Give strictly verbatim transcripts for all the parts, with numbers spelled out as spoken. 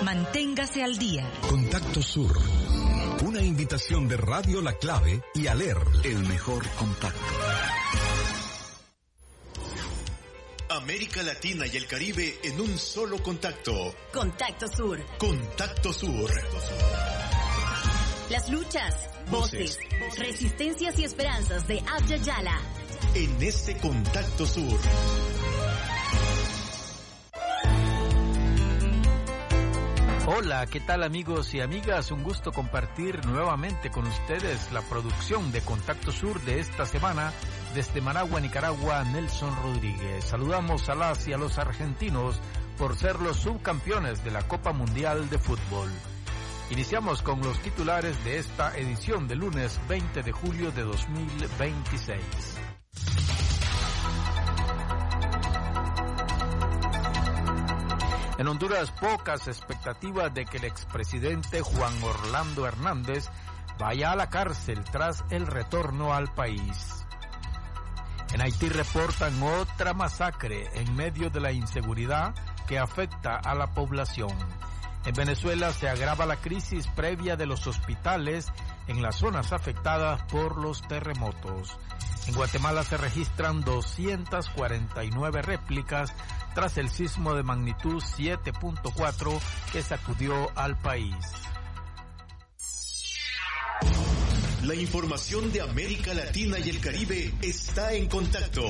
Manténgase al día. Contacto Sur. Una invitación de Radio La Clave y Aler, el mejor contacto. América Latina y el Caribe en un solo contacto. Contacto Sur. Contacto Sur. Las luchas, voces, voces resistencias y esperanzas de Abya Yala. En este Contacto Sur. Hola, ¿qué tal amigos y amigas? Un gusto compartir nuevamente con ustedes la producción de Contacto Sur de esta semana. Desde Managua, Nicaragua, Nelson Rodríguez. Saludamos a las y a los argentinos por ser los subcampeones de la Copa Mundial de Fútbol. Iniciamos con los titulares de esta edición de lunes veinte de julio de dos mil veintiséis. En Honduras, pocas expectativas de que el expresidente Juan Orlando Hernández vaya a la cárcel tras el retorno al país. En Haití reportan otra masacre en medio de la inseguridad que afecta a la población. En Venezuela se agrava la crisis previa de los hospitales en las zonas afectadas por los terremotos. En Guatemala se registran doscientas cuarenta y nueve réplicas tras el sismo de magnitud siete punto cuatro que sacudió al país. La información de América Latina y el Caribe está en contacto.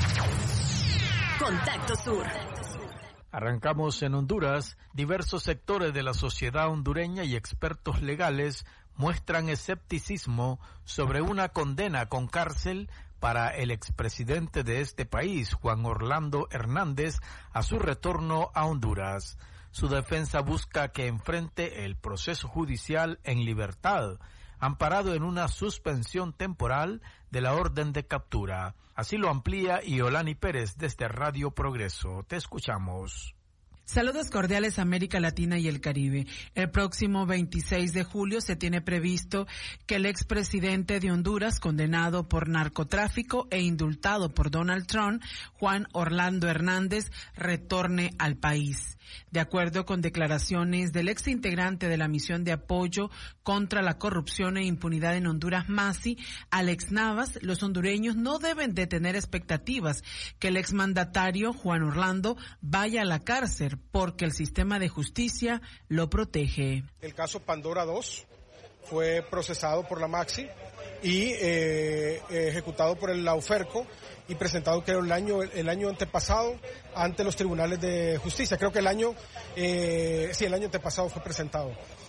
Contacto Sur. Arrancamos en Honduras. Diversos sectores de la sociedad hondureña y expertos legales muestran escepticismo sobre una condena con cárcel para el expresidente de este país, Juan Orlando Hernández, a su retorno a Honduras. Su defensa busca que enfrente el proceso judicial en libertad, amparado en una suspensión temporal de la orden de captura. Así lo amplía Iolani Pérez desde Radio Progreso. Te escuchamos. Saludos cordiales a América Latina y el Caribe. El próximo veintiséis de julio se tiene previsto que el expresidente de Honduras, condenado por narcotráfico e indultado por Donald Trump, Juan Orlando Hernández, retorne al país. De acuerdo con declaraciones del ex integrante de la misión de apoyo contra la corrupción e impunidad en Honduras, MASI, Alex Navas, los hondureños no deben de tener expectativas que el exmandatario Juan Orlando vaya a la cárcel porque el sistema de justicia lo protege. El caso Pandora dos fue procesado por la MAXI y eh, ejecutado por el Lauferco y presentado creo el año el año antepasado ante los tribunales de justicia. Creo que el año eh, sí el año antepasado fue presentado.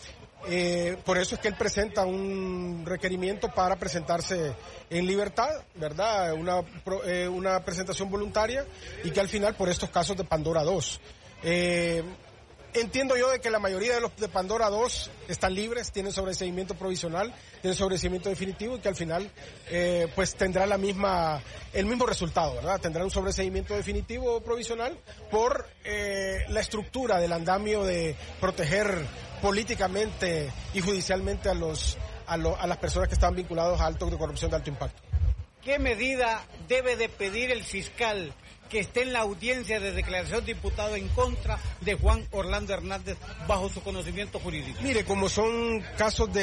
Eh, por eso es que él presenta un requerimiento para presentarse en libertad, ¿verdad? Una eh, una presentación voluntaria y que al final por estos casos de Pandora dos. Eh, Entiendo yo de que la mayoría de los de Pandora dos están libres, tienen sobreseimiento provisional, tienen sobreseimiento definitivo y que al final eh, pues tendrá la misma el mismo resultado, ¿verdad? Tendrá un sobreseimiento definitivo o provisional por eh, la estructura del andamio de proteger políticamente y judicialmente a los a, lo, a las personas que están vinculadas a actos de corrupción de alto impacto. ¿Qué medida debe de pedir el fiscal que esté en la audiencia de declaración de imputado en contra de Juan Orlando Hernández bajo su conocimiento jurídico? Mire, como son casos de